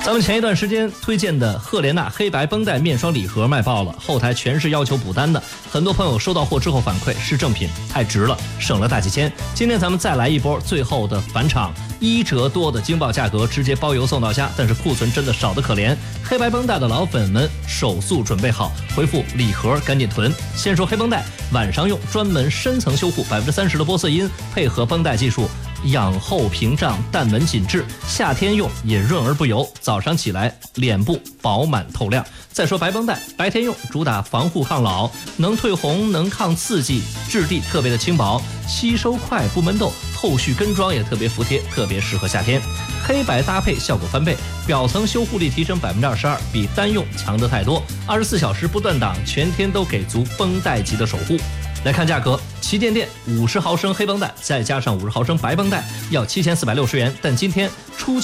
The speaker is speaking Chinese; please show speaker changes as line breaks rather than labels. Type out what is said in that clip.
咱们前一段时间推荐的赫莲娜黑白绷带面霜礼盒卖爆了，后台全是要求补单的，很多朋友收到货之后反馈是正品，太值了，省了大几千。今天咱们再来一波最后的返场，1折多的惊爆价格，直接包邮送到家，但是库存真的少得可怜。黑白绷带的老粉们手速准备好，回复礼盒赶紧囤。先说黑绷带，晚上用专门深层修护，30%的玻色因，配合绷带技术，养厚屏障，淡纹紧致，夏天用也润而不油，早上起来脸部饱满透亮。再说白绷带，白天用，主打防护抗老，能退红，能抗刺激，质地特别的轻薄，吸收快不闷痘，后续跟妆也特别服帖，特别适合夏天。黑白搭配效果翻倍，表层修护力提升22%，比单用强得太多，24小时不断档，全天都给足绷带级的守护。来看价格，旗舰店50毫升黑绷带再加上50毫升白绷带要7460元，但今天出